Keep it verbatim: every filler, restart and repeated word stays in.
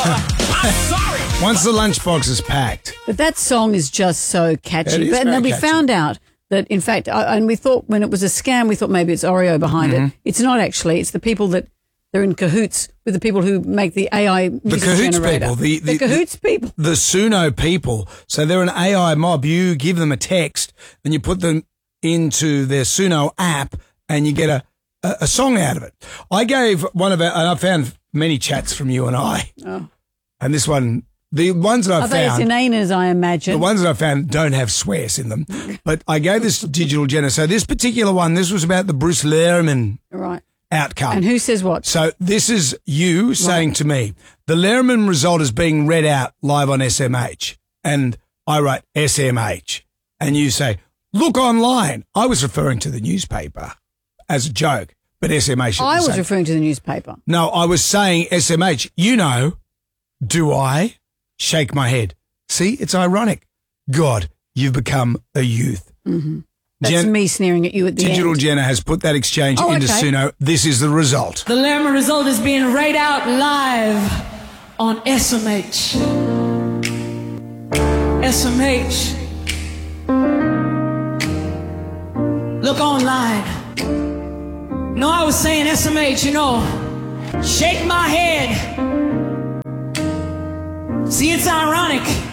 I'm sorry. Once the lunchbox is packed. But that song is just so catchy. It is but and very then we catchy. found out that, in fact, I, and we thought when it was a scam, we thought maybe it's Oreo behind Mm-hmm. it. It's not actually. It's the people that they're in cahoots with the people who make the A I music The cahoots generator. people. The, the, the cahoots people. The, the Suno people. So they're an A I mob. You give them a text and you put them into their Suno app and you get a, a, a song out of it. I gave one of our, and I found many chats from you and I. Oh. And this one, the ones that I Are they as found. inane as I imagine? The ones that I found don't have swears in them. But I gave this to Digital Jenna. So this particular one, this was about the Bruce Lehrman Right. outcome. And who says what? So this is you saying to me, the Lehrman result is being read out live on S M H. And I write S M H. And you say, look online. I was referring to the newspaper as a joke, but S M H. I was same. referring to the newspaper. No, I was saying S M H. You know, do I? Shake my head. See, it's ironic. God, you've become a youth. Mm-hmm. That's Jen- me sneering at you at the Digital end. Jenna has put that exchange Oh, into okay. Suno. This is the result. The Lehrman result is being read out live on S M H. S M H. Look online. No, I was saying S M H, you know, shake my head. See, it's ironic.